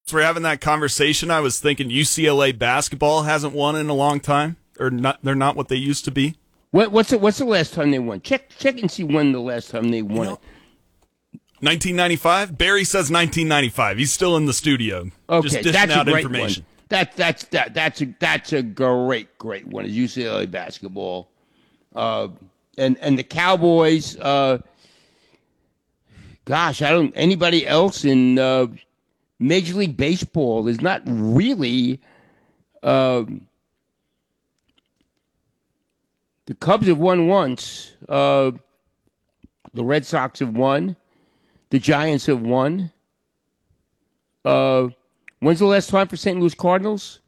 we're having that conversation, I was thinking UCLA basketball hasn't won in a long time, or not. They're not what they used to be. What's the last time they won? Check and see when the last time they won it. 1995. Barry says 1995. He's still in the studio. Okay, just dishing that's out a great information. one. That's a great one. Is UCLA basketball, and the Cowboys. Gosh, anybody else in Major League Baseball is not really. The Cubs have won once. The Red Sox have won. The Giants have won. When's the last time for St. Louis Cardinals?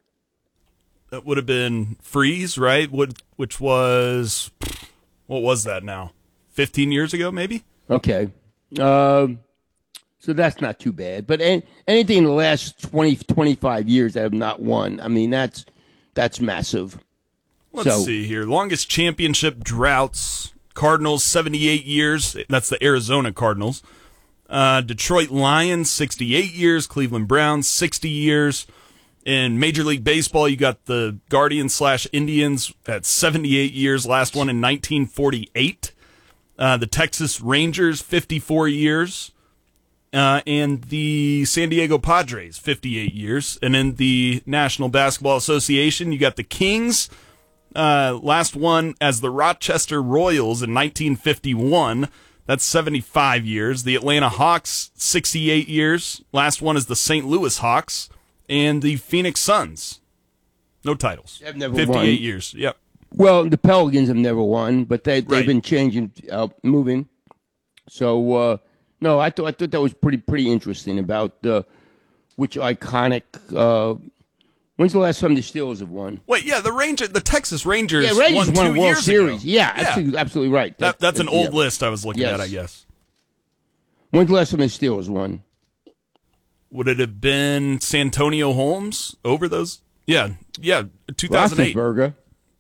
That would have been Freeze, right? Which was, what was that now? 15 years ago, maybe? Okay. So that's not too bad. But anything in the last 20, 25 years that have not won, I mean, that's massive. Let's see here. Longest championship droughts. Cardinals, 78 years. That's the Arizona Cardinals. Detroit Lions, 68 years. Cleveland Browns, 60 years. In Major League Baseball, you got the Guardians/Indians at 78 years. Last one in 1948. The Texas Rangers, 54 years. And the San Diego Padres, 58 years. And in the National Basketball Association, you got the Kings. Last one as the Rochester Royals in 1951. That's 75 years. The Atlanta Hawks, 68 years. Last one is the St. Louis Hawks. And the Phoenix Suns. No titles. They've never 58 won. years. Yep. Well, the Pelicans have never won, but they've Right. been changing, moving. So, no, I thought that was pretty interesting about which iconic. When's the last time the Steelers have won? Wait, yeah, the Texas Rangers, Yeah, Rangers won won a 2 World years Series. ago. Yeah, absolutely right. That's an old list I was looking Yes. at, I guess. When's the last time the Steelers won? Would it have been Santonio Holmes over those? Yeah, 2008. Roethlisberger.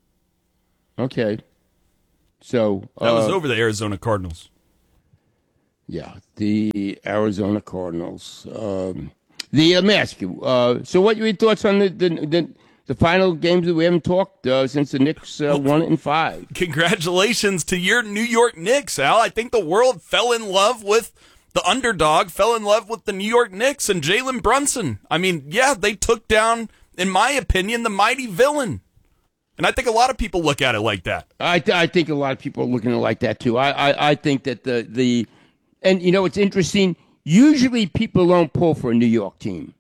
Okay. So That was over the Arizona Cardinals. yeah, the Arizona Cardinals. Let me ask you. So, what are your thoughts on the final games that we haven't talked since the Knicks won it in 5? Congratulations to your New York Knicks, Al. I think the world fell in love with the underdog, fell in love with the New York Knicks and Jalen Brunson. I mean, yeah, they took down, in my opinion, the mighty villain. And I think a lot of people look at it like that. I think a lot of people are looking at it like that too. I think that the and you know it's interesting. Usually people don't pull for a New York team,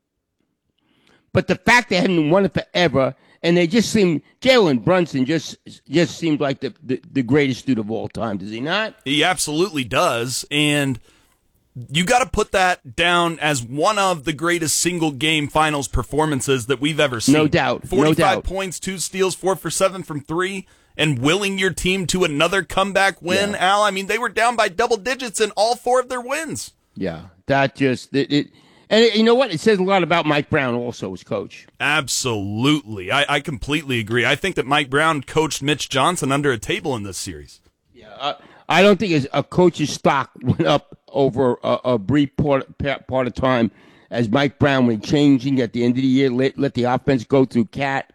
but the fact they hadn't won it forever, and they just seem Jalen Brunson just seemed like the greatest dude of all time. Does he not? He absolutely does, and you got to put that down as one of the greatest single-game finals performances that we've ever seen. No doubt. 45 points, 2 steals, 4 for 7 from 3, and willing your team to another comeback win, Yeah. Al. I mean, they were down by double digits in all 4 of their wins. Yeah, that just and you know what? It says a lot about Mike Brown also as coach. Absolutely. I completely agree. I think that Mike Brown coached Mitch Johnson under a table in this series. Yeah, I don't think a coach's stock went up over a brief part of time as Mike Brown, when changing at the end of the year, let the offense go through Cat,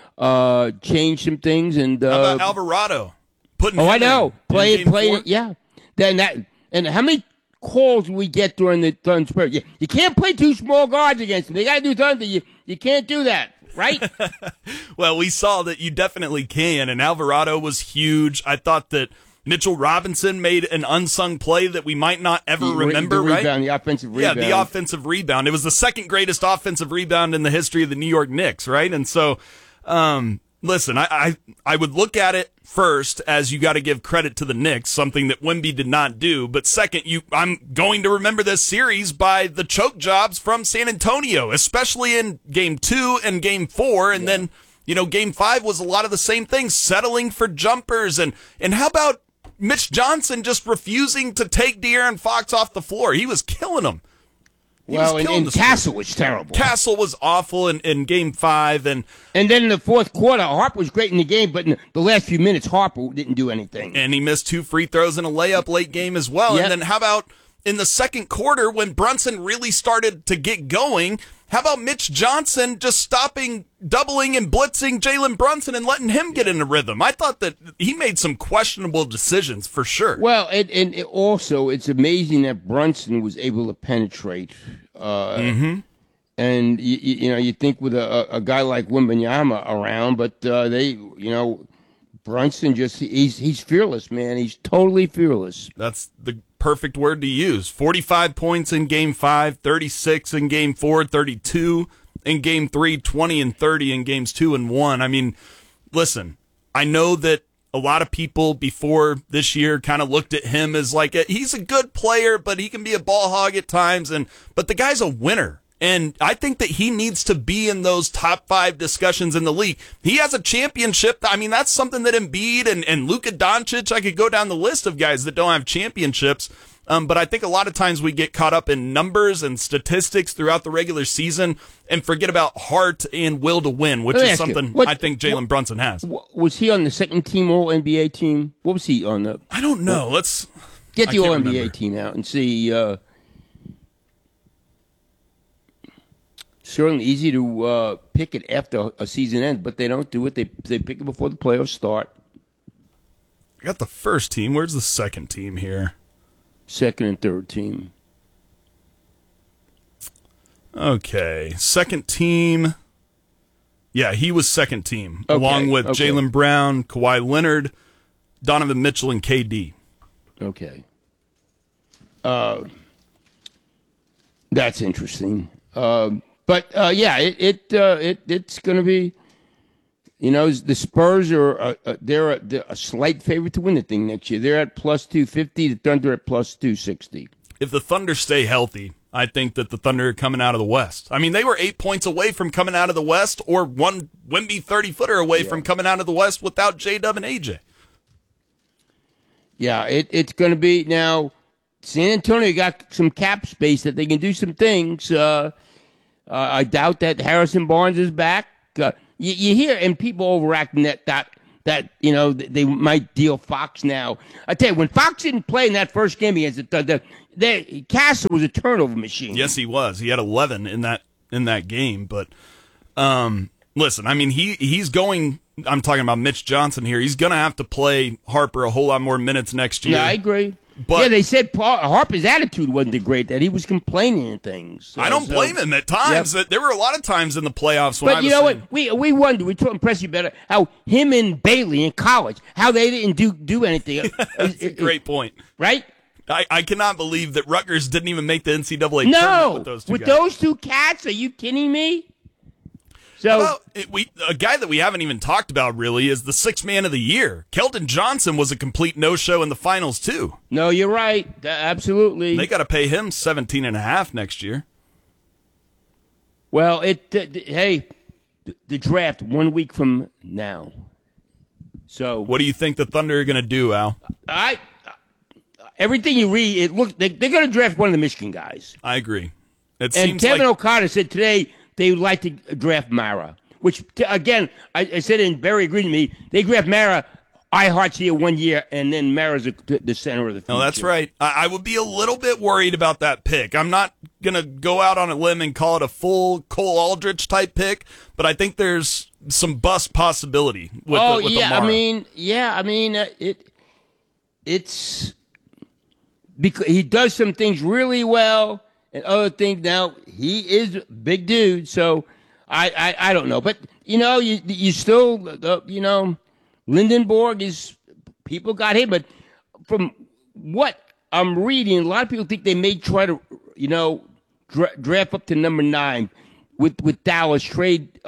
change some things. And How about Alvarado? I know. Play Game it, 4? yeah. And how many calls we get during the period? You can't play 2 small guards against them. They got to do something. You can't do that, right? Well, we saw that you definitely can, and Alvarado was huge. I thought that Mitchell Robinson made an unsung play that we might not ever remember, the rebound, right? The offensive rebound. Yeah, the offensive rebound. It was the second greatest offensive rebound in the history of the New York Knicks, right? And so, listen, I would look at it first as you got to give credit to the Knicks, something that Wemby did not do. But second, I'm going to remember this series by the choke jobs from San Antonio, especially in Game 2 and Game 4, and then Game 5 was a lot of the same things, settling for jumpers, and how about Mitch Johnson just refusing to take De'Aaron Fox off the floor? He was killing him. And Castle was terrible. Castle was awful in Game 5. And then in the fourth quarter, Harper was great in the game, but in the last few minutes, Harper didn't do anything. And he missed 2 free throws and a layup late game as well. Yep. And then how about in the second quarter when Brunson really started to get going. How about Mitch Johnson just stopping, doubling, and blitzing Jalen Brunson and letting him get in a rhythm? I thought that he made some questionable decisions for sure. Well, and also, it's amazing that Brunson was able to penetrate. And, you think with a guy like Wembanyama around, but Brunson he's fearless, man. He's totally fearless. That's the perfect word to use. 45 points in Game 5, 36 in Game 4, 32 in Game 3, 20 and 30 in Games 2 and 1. I mean, listen, I know that a lot of people before this year kind of looked at him as like he's a good player, but he can be a ball hog at times. But the guy's a winner. And I think that he needs to be in those top 5 discussions in the league. He has a championship. I mean, that's something that Embiid and Luka Doncic, I could go down the list of guys that don't have championships. But I think a lot of times we get caught up in numbers and statistics throughout the regular season and forget about heart and will to win, which is something I think Jalen Brunson has. Was he on the second team All-NBA team? What was he on the? I don't know. Let's get the All-NBA team out and see. Certainly easy to pick it after a season ends, but they don't do it. They pick it before the playoffs start. I got the first team. Where's the second team here? Second and third team. Okay. Second team. Yeah, he was second team, along with Jaylen Brown, Kawhi Leonard, Donovan Mitchell, and KD. Okay. That's interesting. But it's going to be, the Spurs are they're a slight favorite to win the thing next year. They're at plus 250. The Thunder at plus 260. If the Thunder stay healthy, I think that the Thunder are coming out of the West. I mean, they were 8 points away from coming out of the West, or one Wemby 30-footer away from coming out of the West without J-Dub and AJ. Yeah, it's going to be now. San Antonio got some cap space that they can do some things. I doubt that Harrison Barnes is back. You hear and people overacting that they might deal Fox now. I tell you, when Fox didn't play in that first game against the Thunder, Castle was a turnover machine. Yes, he was. He had 11 in that game. But listen, I mean, he's going. I'm talking about Mitch Johnson here. He's going to have to play Harper a whole lot more minutes next year. Yeah, I agree. But they said Harper's attitude wasn't great, that he was complaining and things. I don't blame him at times. Yep. There were a lot of times in the playoffs when But you know what? We wondered, we told Pressy better, how him and Bailey in college, how they didn't do anything. That's a great point. Right? I cannot believe that Rutgers didn't even make the NCAA tournament with those two guys. Those two cats? Are you kidding me? So a guy that we haven't even talked about really is the sixth man of the year. Keldon Johnson was a complete no-show in the finals too. No, you're right. Absolutely. They got to pay him $17.5 next year. Well, the draft 1 week from now. So what do you think the Thunder are going to do, Al? Everything you read, they're going to draft one of the Michigan guys. I agree. And Kevin O'Connor said today they would like to draft Mara, which, again, I said, and Barry agreed with me, they draft Mara, Ihart's here 1 year, and then Mara's the center of the future. No, that's right. I would be a little bit worried about that pick. I'm not going to go out on a limb and call it a full Cole Aldrich type pick, but I think there's some bust possibility with the Mara. It's because he does some things really well, and other things. Now he is a big dude, so I don't know, but you still Lindenborg is, people got him, but from what I'm reading, a lot of people think they may try to draft up to number 9 with Dallas, trade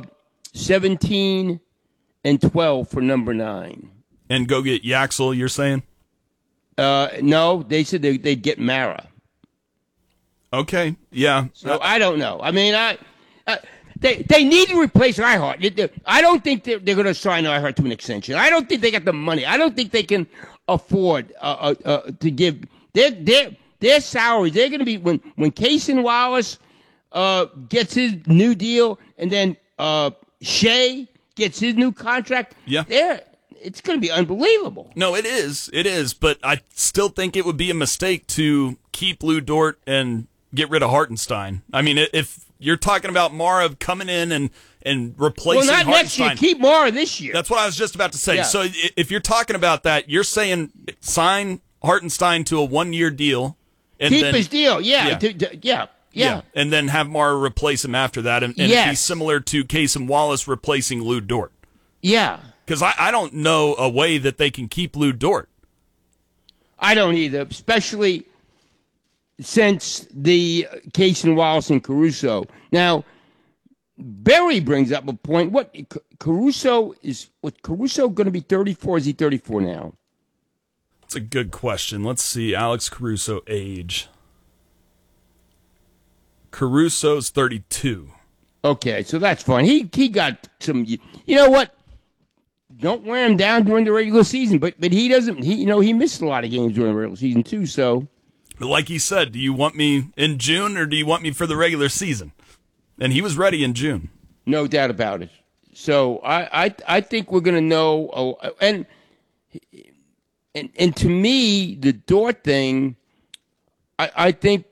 17 and 12 for number 9, and go get Yaxel. You're saying? No, they said they'd get Mara. Okay, yeah. So I don't know. I mean, they need to replace Ihart. I don't think they're going to sign Ihart to an extension. I don't think they got the money. I don't think they can afford to give their salaries. They're going to be when Cason Wallace gets his new deal, and then Shea gets his new contract. Yeah. it's going to be unbelievable. No, it is. It is. But I still think it would be a mistake to keep Lou Dort and get rid of Hartenstein. I mean, if you're talking about Mara coming in and replacing Well, not next year. Hartenstein. Keep Mara this year. That's what I was just about to say. Yeah. So if you're talking about that, you're saying sign Hartenstein to a 1-year deal. And Keep then, his deal. Yeah. Yeah. And then have Mara replace him after that and Yes. be similar to Casey Wallace replacing Lou Dort. Yeah. Because I don't know a way that they can keep Lou Dort. I don't either, especially since the Casey Wallace and Caruso. Now, Barry brings up a point. What Caruso going to be 34? Is he 34 now? That's a good question. Let's see. Alex Caruso age. Caruso's 32. Okay, so that's fine. He got some. You know what? Don't wear him down during the regular season, but he doesn't. He missed a lot of games during the regular season too. So, but like he said, do you want me in June or do you want me for the regular season? And he was ready in June. No doubt about it. So I think we're going to know. And to me, the Dort thing, I think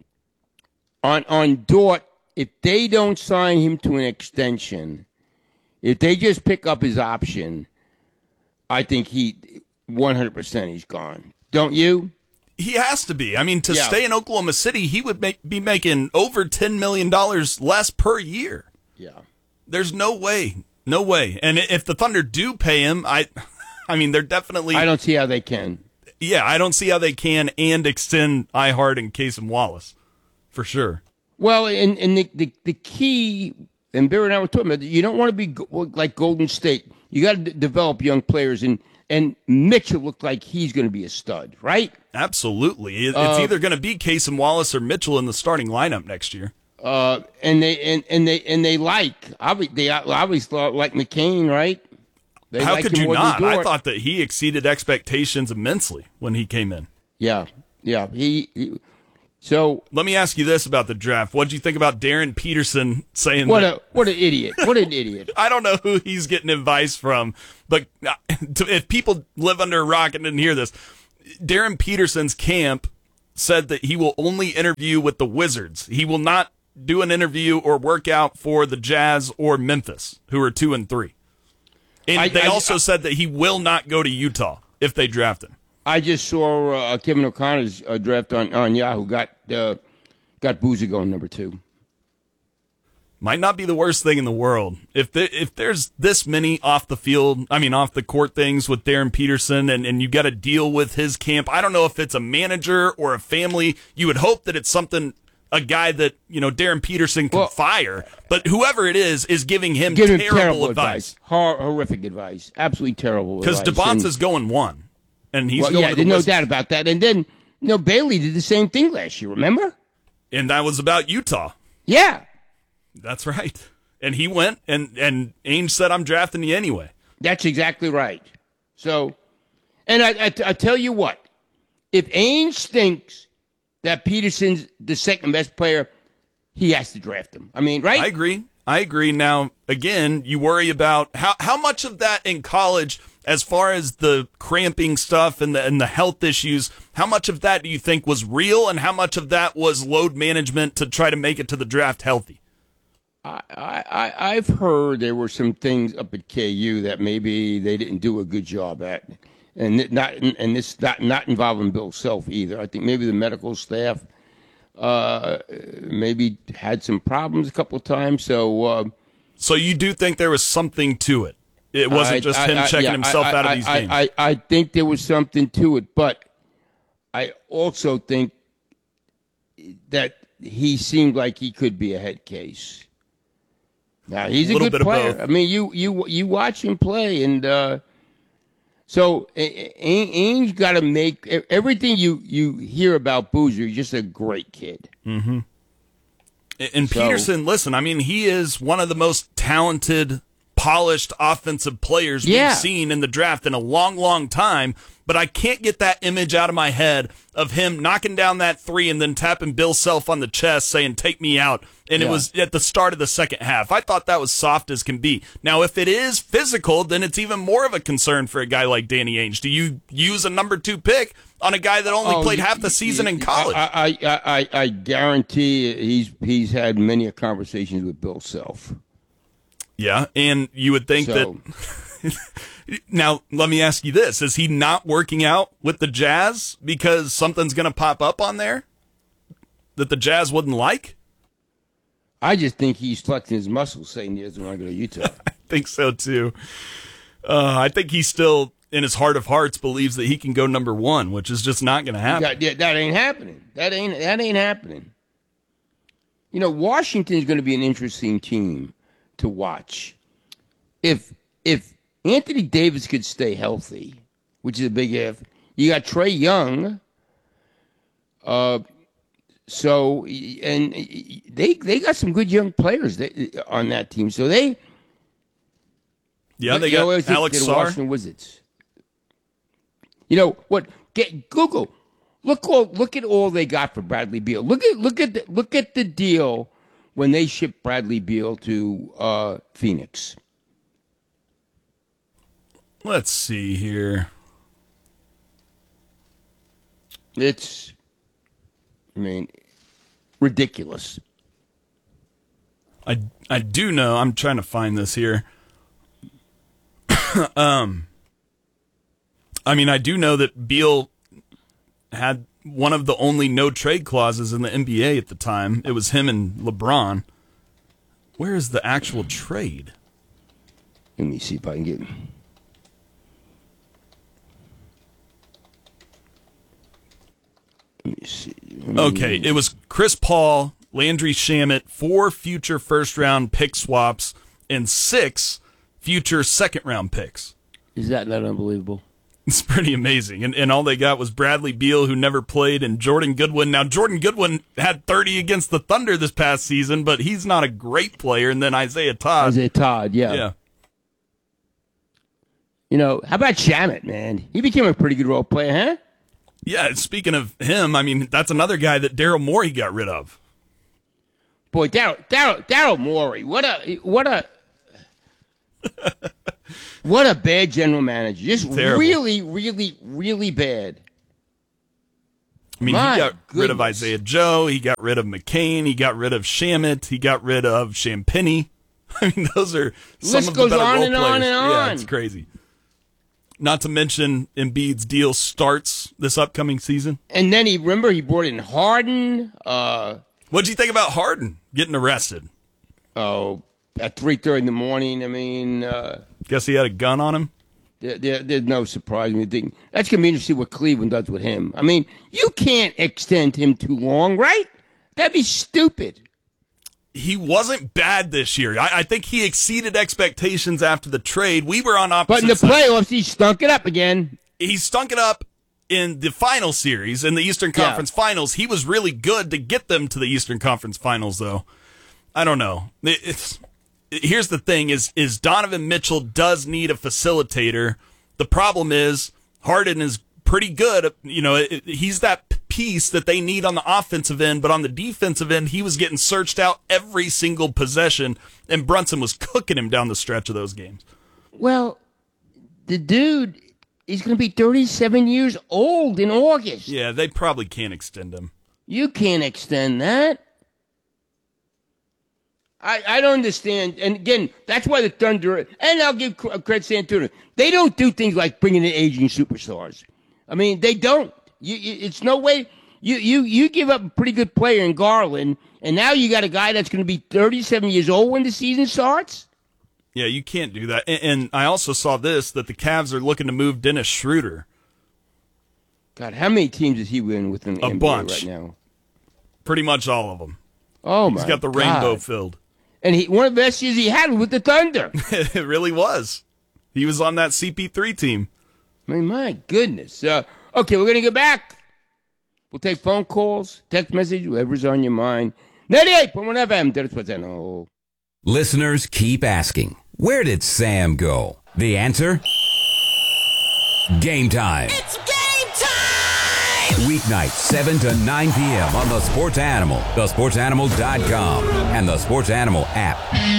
on Dort, if they don't sign him to an extension, if they just pick up his option, I think 100% he's gone. Don't you? He has to be. I mean, to stay in Oklahoma City, he would be making over $10 million less per year. Yeah. There's no way. No way. And if the Thunder do pay him, I mean, they're definitely... I don't see how they can. Yeah, I don't see how they can and extend Ihart and Casey Wallace, for sure. Well, and the key, and Barry and I were talking about, you don't want to be like Golden State. You got to develop young players, and Mitchell looked like he's going to be a stud, right? Absolutely. It's either going to be Casey Wallace or Mitchell in the starting lineup next year. And they always thought like McCain, right? How could you not? I thought that he exceeded expectations immensely when he came in. Yeah. So let me ask you this about the draft. What did you think about Darren Peterson saying what an idiot. What an idiot. I don't know who he's getting advice from, but if people live under a rock and didn't hear this, Darren Peterson's camp said that he will only interview with the Wizards. He will not do an interview or work out for the Jazz or Memphis, who are 2 and 3. And they also said that he will not go to Utah if they draft him. I just saw Kevin O'Connor's draft on Yahoo. Got Boozer going number 2. Might not be the worst thing in the world. If there's this many off the court things with Darren Peterson and you got to deal with his camp, I don't know if it's a manager or a family. You would hope that it's a guy that, Darren Peterson can fire. But whoever it is giving him terrible advice. Horrific advice. Absolutely terrible advice. Because DeBonce's going 1. And he's going to there's no doubt about that. And then, Bailey did the same thing last year, remember? And that was about Utah. Yeah. That's right. And he went, and Ainge said, I'm drafting you anyway. That's exactly right. So, and I tell you what, if Ainge thinks that Peterson's the second best player, he has to draft him. I mean, right? I agree. Now, again, you worry about how much of that in college, as far as the cramping stuff and the health issues, how much of that do you think was real and how much of that was load management to try to make it to the draft healthy? I've heard there were some things up at KU that maybe they didn't do a good job at, and this not involving Bill Self either. I think maybe the medical staff maybe had some problems a couple of times. So you do think there was something to it? It wasn't just him checking himself out of these games. I think there was something to it, but I also think that he seemed like he could be a head case. Now he's a good player. I mean, you watch him play, and so Ainge got to make everything you hear about Boozer. He's just a great kid. Mm-hmm. And Peterson, listen, I mean, he is one of the most talented polished offensive players we've seen in the draft in a long, long time. But I can't get that image out of my head of him knocking down that three and then tapping Bill Self on the chest saying, "Take me out." And it was at the start of the second half. I thought that was soft as can be. Now, if it is physical, then it's even more of a concern for a guy like Danny Ainge. Do you use a number 2 pick on a guy that only played half the season in college? I guarantee he's had many conversations with Bill Self. Yeah, and you would think that... Now, let me ask you this. Is he not working out with the Jazz because something's going to pop up on there that the Jazz wouldn't like? I just think he's flexing his muscles saying he doesn't want to go to Utah. I think so, too. I think he still, in his heart of hearts, believes that he can go number 1, which is just not going to happen. That ain't happening. That ain't happening. You know, Washington's going to be an interesting team to watch. If Anthony Davis could stay healthy, which is a big if. You got Trae Young. They got some good young players on that team. So they got Alex Sarr. Washington Wizards. You know what? Google. Look at all they got for Bradley Beal. Look at the deal when they shipped Bradley Beal to Phoenix. Let's see here. It's, ridiculous. I do know. I'm trying to find this here. I do know that Beal had one of the only no trade clauses in the NBA at the time. It was him and LeBron. Where is the actual trade? Let me see if I can get... Let me see. Okay, it was Chris Paul, Landry Shamet, 4 future first-round pick swaps, and 6 future second-round picks. Is that not unbelievable? It's pretty amazing. And all they got was Bradley Beal, who never played, and Jordan Goodwin. Now, Jordan Goodwin had 30 against the Thunder this past season, but he's not a great player. And then Isaiah Todd. Yeah. You know, how about Shamet, man? He became a pretty good role player, huh? Yeah, speaking of him, that's another guy that Daryl Morey got rid of. Boy, Daryl Morey, what a what a bad general manager. Just terrible. Really, really, really bad. He got rid of Isaiah Joe. He got rid of McCain. He got rid of Shamet. He got rid of Champagnie. Those are some of the better role players. On. Yeah, it's crazy. Not to mention Embiid's deal starts this upcoming season. And then he brought in Harden. What'd you think about Harden getting arrested? Oh, at 3:30 in the morning. Guess he had a gun on him? There's no surprise. That's going to be interesting to see what Cleveland does with him. You can't extend him too long, right? That'd be stupid. He wasn't bad this year. I think he exceeded expectations after the trade. We were on opposite But in the playoffs, he stunk it up again. He stunk it up in the final series, in the Eastern Conference Finals. He was really good to get them to the Eastern Conference Finals, though. I don't know. Here's the thing, is Donovan Mitchell does need a facilitator. The problem is Harden is pretty good. He's that piece that they need on the offensive end, but on the defensive end, he was getting searched out every single possession, and Brunson was cooking him down the stretch of those games. Well, the dude is going to be 37 years old in August. Yeah, they probably can't extend him. You can't extend that. I don't understand. And again, that's why the Thunder, and I'll give credit to Santucci, they don't do things like bringing in aging superstars. They don't. It's no way. You give up a pretty good player in Garland, and now you got a guy that's going to be 37 years old when the season starts? Yeah, you can't do that. And I also saw that the Cavs are looking to move Dennis Schroeder. God, how many teams is he in within the NBA bunch right now? Pretty much all of them. Oh, my God. He's got the rainbow filled. And one of the best years he had was with the Thunder. It really was. He was on that CP3 team. My goodness. Okay, we're going to go back. We'll take phone calls, text message, whatever's on your mind. 98.1 FM, Dennis Pozzano. Listeners keep asking, Where did Sam go? The answer? Game time. It's game time! Weeknights, 7 to 9 p.m. on The Sports Animal, thesportsanimal.com, and the Sports Animal app.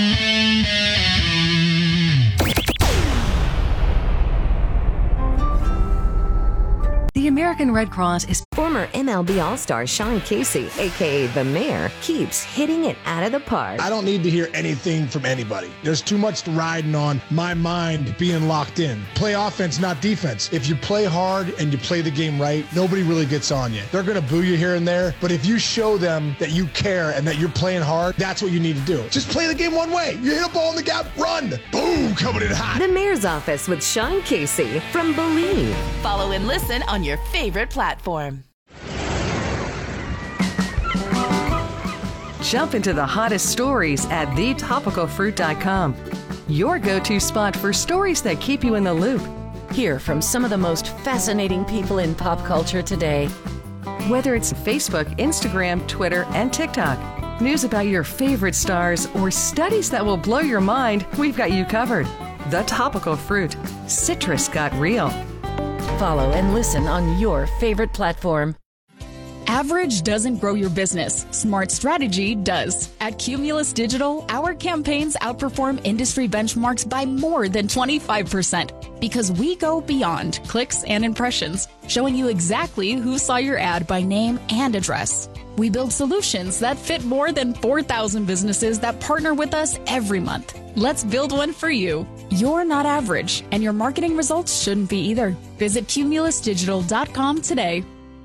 The American Red Cross is... Former MLB All-Star Sean Casey, a.k.a. The Mayor, keeps hitting it out of the park. I don't need to hear anything from anybody. There's too much riding on my mind being locked in. Play offense, not defense. If you play hard and you play the game right, nobody really gets on you. They're going to boo you here and there, but if you show them that you care and that you're playing hard, that's what you need to do. Just play the game one way. You hit a ball in the gap, run. Boom, coming in hot. The Mayor's Office with Sean Casey from Believe. Follow and listen on your favorite platform. Jump into the hottest stories at thetopicalfruit.com. Your go-to spot for stories that keep you in the loop. Hear from some of the most fascinating people in pop culture today. Whether it's Facebook, Instagram, Twitter, and TikTok, news about your favorite stars, or studies that will blow your mind, we've got you covered. The Topical Fruit. Citrus got real. Follow and listen on your favorite platform. Average doesn't grow your business. Smart strategy does. At Cumulus Digital, our campaigns outperform industry benchmarks by more than 25% because we go beyond clicks and impressions, showing you exactly who saw your ad by name and address. We build solutions that fit more than 4,000 businesses that partner with us every month. Let's build one for you. You're not average, and your marketing results shouldn't be either. Visit cumulusdigital.com today.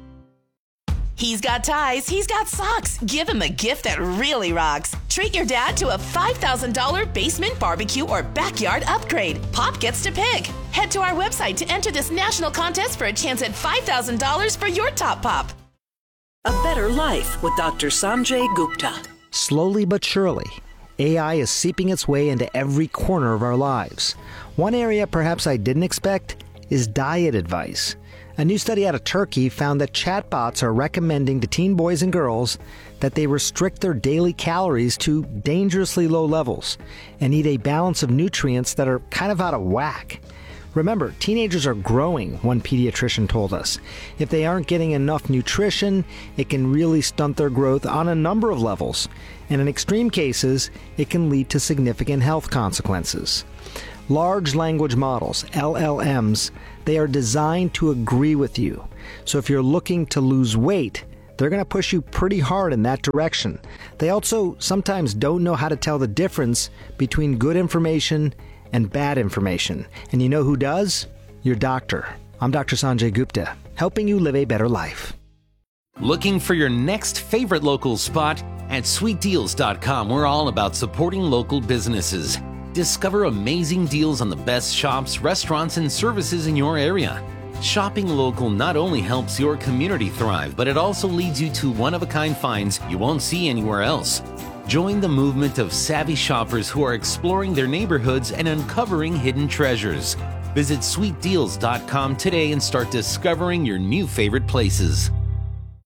He's got ties, he's got socks. Give him a gift that really rocks. Treat your dad to a $5,000 basement barbecue or backyard upgrade. Pop gets to pick. Head to our website to enter this national contest for a chance at $5,000 for your top pop. A Better Life with Dr. Sanjay Gupta. Slowly but surely, AI is seeping its way into every corner of our lives. One area perhaps I didn't expect is diet advice. A new study out of Turkey found that chatbots are recommending to teen boys and girls that they restrict their daily calories to dangerously low levels and eat a balance of nutrients that are kind of out of whack. Remember, teenagers are growing, one pediatrician told us. If they aren't getting enough nutrition, it can really stunt their growth on a number of levels, and in extreme cases, it can lead to significant health consequences. Large language models, LLMs, they are designed to agree with you. So if you're looking to lose weight, they're going to push you pretty hard in that direction. They also sometimes don't know how to tell the difference between good information and bad information. And you know who does? Your doctor. I'm Dr. Sanjay Gupta, helping you live a better life. Looking for your next favorite local spot? At sweetdeals.com, we're all about supporting local businesses. Discover amazing deals on the best shops, restaurants, and services in your area. Shopping local not only helps your community thrive, but it also leads you to one-of-a-kind finds you won't see anywhere else. Join the movement of savvy shoppers who are exploring their neighborhoods and uncovering hidden treasures. Visit sweetdeals.com today and start discovering your new favorite places.